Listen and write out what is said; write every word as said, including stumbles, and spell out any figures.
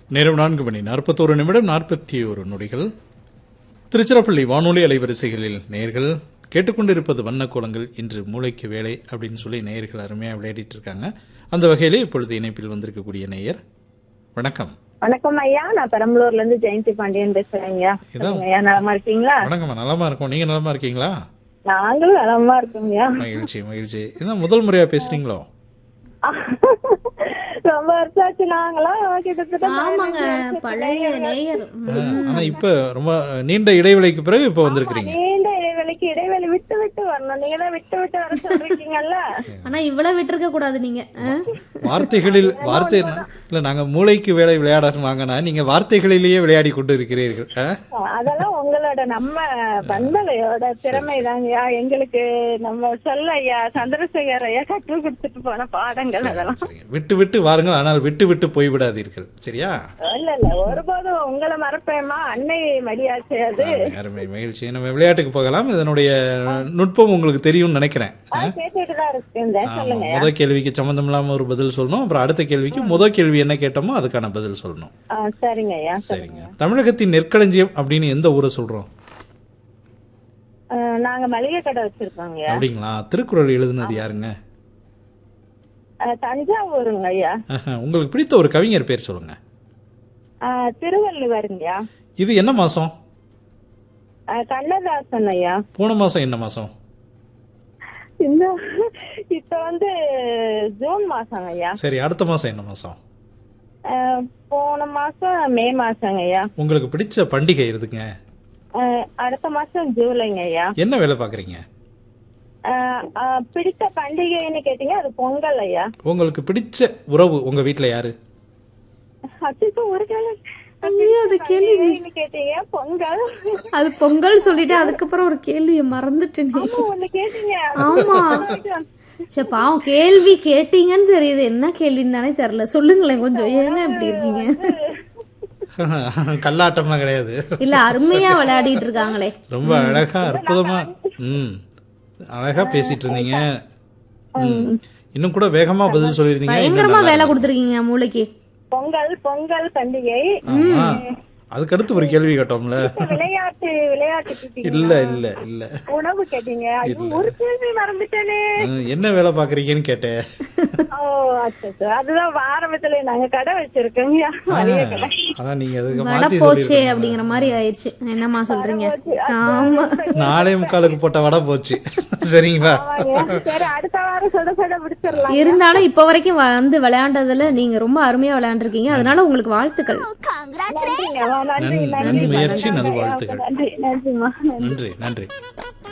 நேரம் நான்கு மணி நாற்பத்தோரு நிமிடம் நாற்பத்தி ஒரு நொடிகள். திருச்சிராப்பள்ளி வானொலி அலைவரிசைகளில் நேயர்கள் கேட்டுக்கொண்டிருப்பது வண்ணக்கோலங்கள். இன்று மூளைக்கு வேலை அப்படின்னு சொல்லி நேயர்கள் அருமையாக விளையாடிட்டு இருக்காங்க. அந்த வகையிலே இப்பொழுது இணைப்பில் வந்திருக்கக்கூடிய நேயர், வணக்கம். வணக்கம் ஐயா, நான் பெரம்பலூர்ல இருந்து ஜெயந்தி பாண்டியன் பேசுறேன். ஐயா நலமா இருக்கீங்களா? வணக்கம், நலமா இருக்கோம். நீங்க நலமா இருக்கீங்களா? நாங்களும் நலமா இருக்கோம். மகிழ்ச்சி மகிழ்ச்சி. இதான் முதல் முறையா பேசுறீங்களோ? ரொம்ப வருஷாச்சு. நாங்களாம் கிட்டத்தட்ட ஆமாங்க, பழைய நேயர். ஆனா இப்ப ரொம்ப நீண்ட இடைவெளிக்கு பிறகு இப்ப வந்திருக்கீங்க. நீண்ட இடைவெளிக்கு இடைவெளி விட்டு விட்டு வரணும். நீங்க தான் விட்டு விட்டு வர சொல்றீங்கல்ல. ஆனா இவ்வளவு விட்டுருக்க கூடாது. நீங்க வார்த்தைகளில் வார்த்தை இல்ல, நாங்க மூளைக்கு வேலை விளையாடுறாங்கன்னா நீங்க வார்த்தைகளிலேயே விளையாடி கொண்டு இருக்கிறீர்கள். அதெல்லாம் உங்களோட நம்ம பண்பலையோட திறமை தாங்கய்யா. எங்களுக்கு நம்ம சொல்ல ஐயா சந்திரசேகர் ஐயா கற்றுக் கொடுத்துட்டு போன பாடங்கள் அதெல்லாம். விட்டு விட்டு வாருங்கள், ஆனால் விட்டு விட்டு போய் விடாதீர்கள். சரியா? இல்ல இல்ல, ஒருபோதும் உங்களை மறப்பேமா. அன்னை மடியாச்சு. அது அருமை, மகிழ்ச்சி. நம்ம விளையாட்டுக்கு போகலாம். இதனுடைய நுட்பம் உங்களுக்கு தெரியும் நினைக்கிறேன். முத கேள்விக்கு சம்பந்தம் இல்லாம ஒரு பதில் சொல்லணும். அப்புறம் அடுத்த கேள்விக்கு முத கேள்வி என்ன கேட்டோமோ அதுக்கான பதில் சொல்லணும். சரிங்க ஐயா. சரிங்க. தமிழகத்தின் நெற்களஞ்சியம் அப்படின்னு எந்த ஊரை சொல்றோம்? நாங்க மளிகை கடை வச்சிருக்கோங்க. அப்படிங்களா? திருக்குறள் எழுதுனது யாருங்க? தஞ்சாவூருங்க ஐயா. உங்களுக்கு பிடித்த ஒரு கவிஞர் பேர் சொல்லுங்க. திருவள்ளுவருங்க. இது என்ன மாசம்? கண்ணதாசன் ஐயா. போன மாசம் என்ன மாசம்? இந்த இப்ப வந்து ஜூன் மாசம் ஐயா. சரி, அடுத்த மாசம் என்ன மாசம்? போன மாசம் மே மாசங்க ஐயா. உங்களுக்கு பிடிச்ச பண்டிகை எதுங்க? அடுத்த மாசம் ஜூலைங்க ஐயா. என்ன வேலை பாக்குறீங்க? பிடித்த பண்டிகைன்னு கேட்டீங்க, அது பொங்கல் ஐயா. உங்களுக்கு பிடிச்ச உறவு உங்க வீட்டுல யாரு? ஒரு கேள்வி கேட்டீங்க, பொங்கல். அது பொங்கல் சொல்லிட்டு அதுக்கப்புறம் ஒரு கேள்வியை மறந்துட்டேன். ஆமா, சரி பாவம், கேள்வி கேட்டீங்கன்னு தெரியுது, என்ன கேள்வின்னு தானே தெரியல. சொல்லுங்களேன் கொஞ்சம். ஏங்க இப்படி இருக்கீங்க? கல்லாட்டம்லாம் கிடையாது. இல்ல, அருமையா விளையாடிட்டு இருக்காங்களே. ரொம்ப அழகா அற்புதமா ம் அழகா பேசிட்டு இருந்தீங்க. இன்னும் கூட வேகமா பதில் சொல்லிருந்தீங்க. பயங்கரமா வேலை கொடுத்துருக்கீங்க மூளைக்கு. பொங்கல் பொங்கல் பண்டிகை. அதுக்கு அடுத்து ஒரு கேள்வி கேட்டோம்ல, விளையாட்டு விளையாட்டு இல்ல இல்ல இல்ல உணவு கேட்டீங்க. ஒரு கேள்வி மறந்துட்டேனே. என்ன வேலை பாக்குறீங்கன்னு கேட்டேன். அதுதான் ஆரம்பத்துல நாங்க கடை வச்சிருக்கோங்க. அதான் நீங்க அதுக்கு வடை போச்சே அப்படிங்கிற மாதிரி ஆயிடுச்சு. என்னமா சொல்றீங்க? ஆமா, நாளே முக்காலுக்கு போட்ட வடை போச்சு. சரிங்களா? சரி, அடுத்த வாரம் சுட சுட பிடிச்சிடலாம். இருந்தாலும் இப்ப வரைக்கும் வந்து விளையாண்டதுல நீங்க ரொம்ப அருமையா விளையாண்டுருக்கீங்க. அதனால உங்களுக்கு வாழ்த்துக்கள். நன்றி, முயற்சி, நல்வாழ்த்துக்கள். நன்றி நன்றி.